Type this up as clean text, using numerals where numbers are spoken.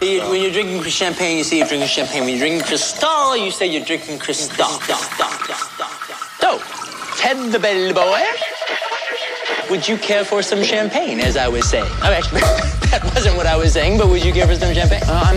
When you're drinking champagne, you say you're drinking champagne. When you're drinking Cristal, you say you're drinking Cristal. So, Ted the bellboy, would you care for some champagne, as I was saying? Oh, actually, that wasn't what I was saying, but would you care for some champagne?